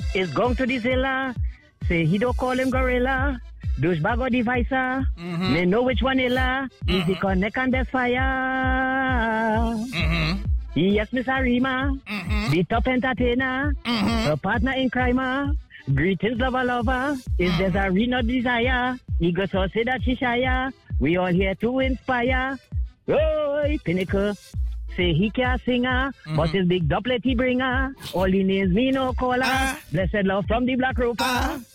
is going to the Zilla. Say he don't call him Gorilla. Douchebag or devicer. They know which one illa. Easy connect and there's fire. Yes, Miss Arima. The top entertainer. A partner in crime. Greetings, lover. If there's a real desire, he goes to say that Shishaya. We all here to inspire. Oh, Pinnacle. Say he can't singer, but his big doublet he bringer. All he needs me no caller. Blessed love from the Black Roper.